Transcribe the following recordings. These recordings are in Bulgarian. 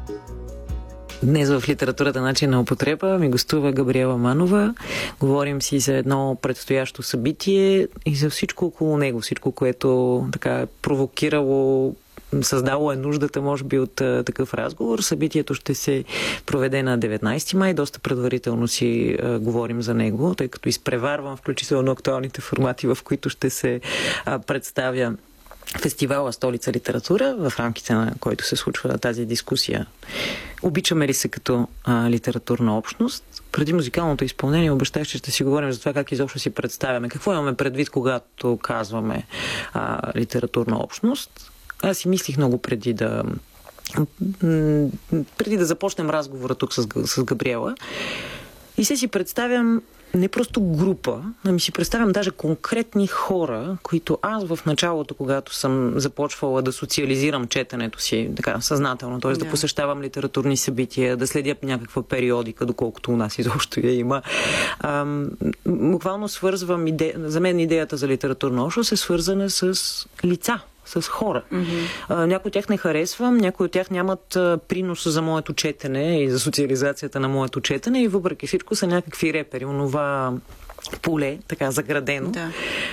Днес в литературата начин на употреба ми гостува Габриела Манова. Говорим си за едно предстоящо събитие и за всичко около него, всичко, което така е провокирало, създало е нуждата, може би, от такъв разговор. Събитието ще се проведе на 19 май. Доста предварително си говорим за него, тъй като изпреварвам включително актуалните формати, в които ще се представя фестивала Столица литература, в рамките на който се случва тази дискусия. Обичаме ли се като литературна общност? Преди музикалното изпълнение обещах, че ще си говорим за това как изобщо си представяме. Какво имаме предвид, когато казваме литературна общност? Аз си мислих много преди да започнем разговора тук с Габриела. И се си представям не просто група, ами си представям даже конкретни хора, които аз в началото, когато съм започвала да социализирам четенето си така съзнателно, т.е. да посещавам литературни събития, да следя някаква периодика, доколкото у нас изобщо я има. Буквално свързвам за мен идеята за литературна общност е свързана с лица, с хора. Някои от тях не харесвам, някои от тях нямат принос за моето четене и за социализацията на моето четене и въпреки всичко са някакви репери, онова поле, така заградено. Да.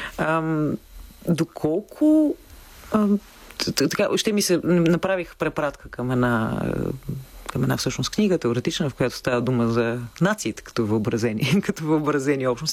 Доколко така, ще ми се направих препратка към една всъщност книга, теоретична, в която става дума за нациите като въобразени общности.